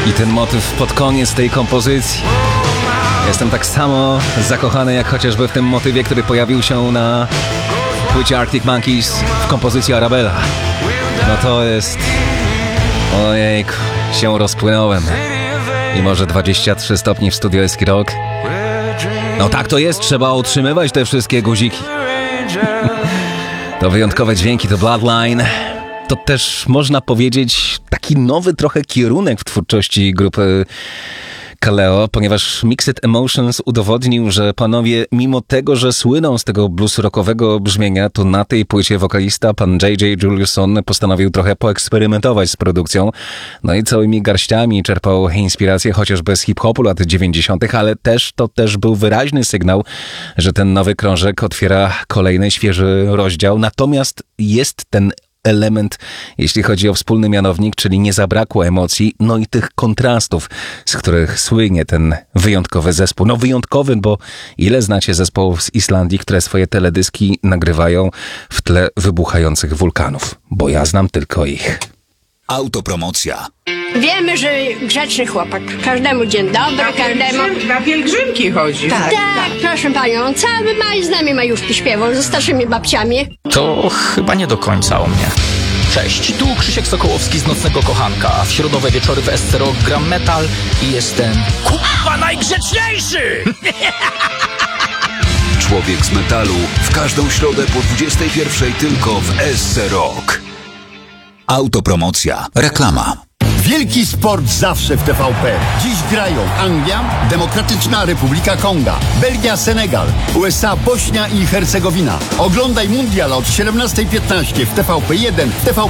I ten motyw pod koniec tej kompozycji. Jestem tak samo zakochany jak chociażby w tym motywie, który pojawił się na płycie Arctic Monkeys w kompozycji Arabella. No to jest... Ojejku, się rozpłynąłem. I może 23 stopni w studio Eski Rock. No tak to jest, trzeba utrzymywać te wszystkie guziki. To wyjątkowe dźwięki, to Bloodline. To też można powiedzieć taki nowy trochę kierunek w twórczości grupy Kaleo, ponieważ Mixed Emotions udowodnił, że panowie, mimo tego, że słyną z tego blues rockowego brzmienia, to na tej płycie wokalista, pan J.J. Juliusson, postanowił trochę poeksperymentować z produkcją. No i całymi garściami czerpał inspirację chociażby z hip-hopu lat 90., ale to też był wyraźny sygnał, że ten nowy krążek otwiera kolejny, świeży rozdział. Natomiast jest ten element, jeśli chodzi o wspólny mianownik, czyli nie zabrakło emocji, no i tych kontrastów, z których słynie ten wyjątkowy zespół. No wyjątkowy, bo ile znacie zespołów z Islandii, które swoje teledyski nagrywają w tle wybuchających wulkanów? Bo ja znam tylko ich. Autopromocja. Wiemy, że grzeczny chłopak. Każdemu dzień dobry, każdemu... Na pielgrzymki chodzi. Tak, proszę panią, cały maj z nami majówki śpiewał, ze starszymi babciami. To chyba nie do końca o mnie. Cześć, tu Krzysiek Sokołowski z Nocnego Kochanka. W środowe wieczory w SC Rock gram metal i jestem... Kurwa najgrzeczniejszy! Człowiek z metalu w każdą środę po 21 tylko w SC Rock. Autopromocja. Reklama. Wielki sport zawsze w TVP. Dziś grają Anglia, Demokratyczna Republika Konga, Belgia, Senegal, USA, Bośnia i Hercegowina. Oglądaj mundial od 17:15 w TVP1, TVP